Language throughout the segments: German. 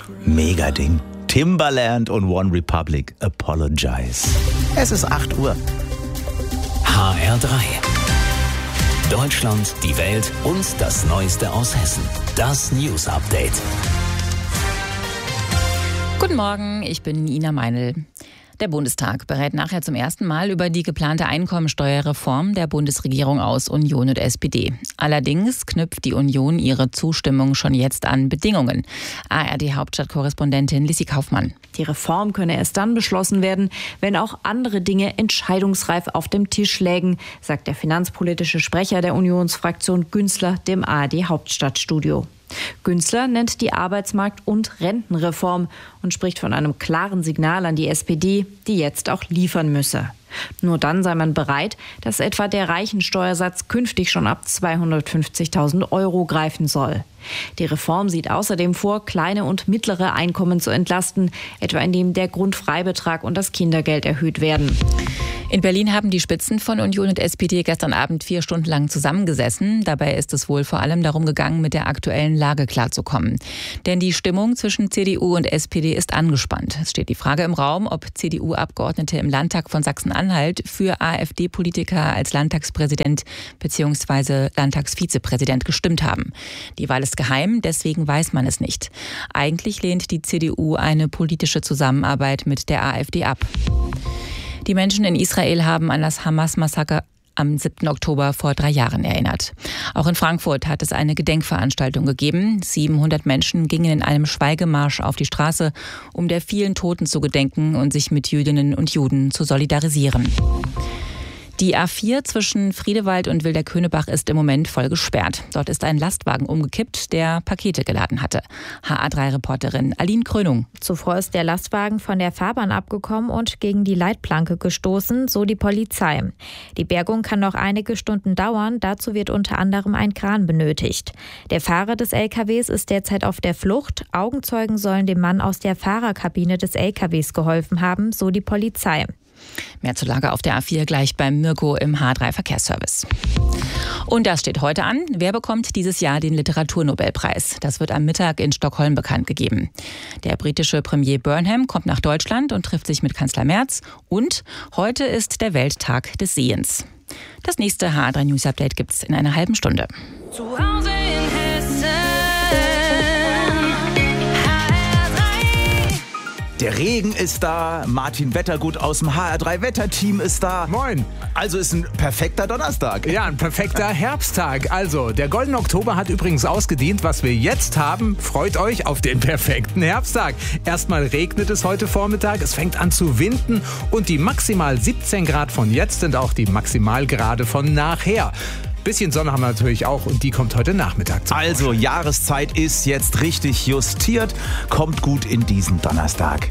Mega Ding. Timbaland und One Republic, Apologize. Es ist 8 Uhr. HR3. Deutschland, die Welt und das Neueste aus Hessen. Das News Update. Guten Morgen, ich bin Ina Meinl. Der Bundestag berät nachher zum ersten Mal über die geplante Einkommensteuerreform der Bundesregierung aus Union und SPD. Allerdings knüpft die Union ihre Zustimmung schon jetzt an Bedingungen. ARD-Hauptstadtkorrespondentin Lissi Kaufmann. Die Reform könne erst dann beschlossen werden, wenn auch andere Dinge entscheidungsreif auf dem Tisch lägen, sagt der finanzpolitische Sprecher der Unionsfraktion Günzler dem ARD-Hauptstadtstudio. Günzler nennt die Arbeitsmarkt- und Rentenreform und spricht von einem klaren Signal an die SPD, die jetzt auch liefern müsse. Nur dann sei man bereit, dass etwa der Reichensteuersatz künftig schon ab 250.000 € greifen soll. Die Reform sieht außerdem vor, kleine und mittlere Einkommen zu entlasten, etwa indem der Grundfreibetrag und das Kindergeld erhöht werden. In Berlin haben die Spitzen von Union und SPD gestern Abend 4 Stunden lang zusammengesessen. Dabei ist es wohl vor allem darum gegangen, mit der aktuellen Lage klarzukommen. Denn die Stimmung zwischen CDU und SPD ist angespannt. Es steht die Frage im Raum, ob CDU-Abgeordnete im Landtag von Sachsen-Anhalt für AfD-Politiker als Landtagspräsident bzw. Landtagsvizepräsident gestimmt haben. Die Wahl ist geheim, deswegen weiß man es nicht. Eigentlich lehnt die CDU eine politische Zusammenarbeit mit der AfD ab. Die Menschen in Israel haben an das Hamas-Massaker am 7. Oktober vor 3 Jahren erinnert. Auch in Frankfurt hat es eine Gedenkveranstaltung gegeben. 700 Menschen gingen in einem Schweigemarsch auf die Straße, um der vielen Toten zu gedenken und sich mit Jüdinnen und Juden zu solidarisieren. Die A4 zwischen Friedewald und Wilderköhnebach ist im Moment voll gesperrt. Dort ist ein Lastwagen umgekippt, der Pakete geladen hatte. HA3-Reporterin Aline Krönung. Zuvor ist der Lastwagen von der Fahrbahn abgekommen und gegen die Leitplanke gestoßen, so die Polizei. Die Bergung kann noch einige Stunden dauern, dazu wird unter anderem ein Kran benötigt. Der Fahrer des LKWs ist derzeit auf der Flucht. Augenzeugen sollen dem Mann aus der Fahrerkabine des LKWs geholfen haben, so die Polizei. Mehr zur Lage auf der A4 gleich beim Mirko im H3 Verkehrsservice. Und das steht heute an. Wer bekommt dieses Jahr den Literaturnobelpreis? Das wird am Mittag in Stockholm bekannt gegeben. Der britische Premier Burnham kommt nach Deutschland und trifft sich mit Kanzler Merz. Und heute ist der Welttag des Sehens. Das nächste H3 News Update gibt es in einer halben Stunde. Zu Hause in Hessen. Der Regen ist da, Martin Wettergut aus dem HR3-Wetterteam ist da. Moin. Also ist ein perfekter Donnerstag. Ja, ein perfekter Herbsttag. Also, der goldene Oktober hat übrigens ausgedient. Was wir jetzt haben, freut euch auf den perfekten Herbsttag. Erstmal regnet es heute Vormittag, es fängt an zu winden und die maximal 17 Grad von jetzt sind auch die Maximalgrade von nachher. Bisschen Sonne haben wir natürlich auch und die kommt heute Nachmittag. Also, Jahreszeit ist jetzt richtig justiert. Kommt gut in diesen Donnerstag.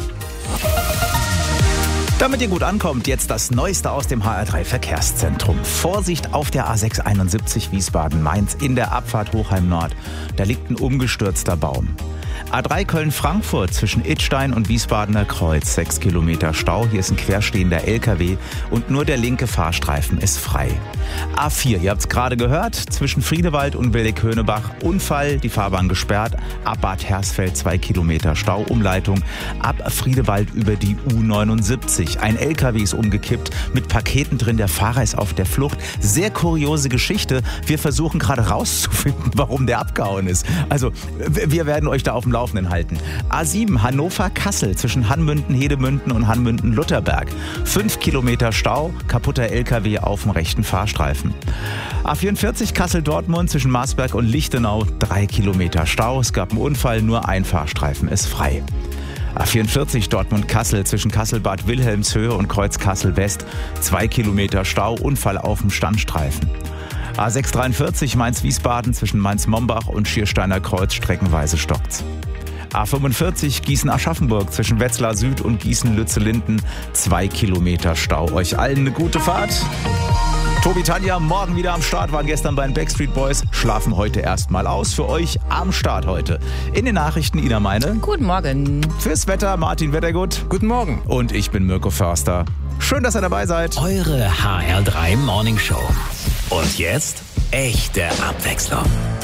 Damit ihr gut ankommt, jetzt das Neueste aus dem HR3 Verkehrszentrum. Vorsicht auf der A671 Wiesbaden-Mainz in der Abfahrt Hochheim Nord. Da liegt ein umgestürzter Baum. A3 Köln-Frankfurt zwischen Idstein und Wiesbadener Kreuz, 6 Kilometer Stau. Hier ist ein querstehender LKW und nur der linke Fahrstreifen ist frei. A4, ihr habt es gerade gehört, zwischen Friedewald und Wilderköhnebach Unfall, die Fahrbahn gesperrt. Ab Bad Hersfeld 2 Kilometer Stau, Umleitung. Ab Friedewald über die U79. Ein LKW ist umgekippt mit Paketen drin, der Fahrer ist auf der Flucht. Sehr kuriose Geschichte. Wir versuchen gerade rauszufinden, warum der abgehauen ist. Also, wir werden euch da auf dem Laufenden halten. A7 Hannover-Kassel zwischen Hanmünden-Hedemünden und Hanmünden-Lutherberg. 5 Kilometer Stau, kaputter LKW auf dem rechten Fahrstreifen. A44 Kassel-Dortmund zwischen Marsberg und Lichtenau. 3 Kilometer Stau. Es gab einen Unfall, nur ein Fahrstreifen ist frei. A44 Dortmund-Kassel zwischen Kassel-Bad Wilhelmshöhe und Kreuz-Kassel-West. 2 Kilometer Stau, Unfall auf dem Standstreifen. A643 Mainz-Wiesbaden zwischen Mainz-Mombach und Schiersteiner Kreuz streckenweise stockt's. A45 Gießen-Aschaffenburg zwischen Wetzlar Süd und Gießen-Lützellinden. 2 Kilometer Stau. Euch allen eine gute Fahrt. Tobi, Tanja, morgen wieder am Start, waren gestern bei den Backstreet Boys, schlafen heute erstmal aus. Für euch am Start heute. In den Nachrichten Ina Meine. Guten Morgen. Fürs Wetter Martin Wettergut. Guten Morgen. Und ich bin Mirko Förster. Schön, dass ihr dabei seid. Eure HR3 Morning Show. Und jetzt echte Abwechslung.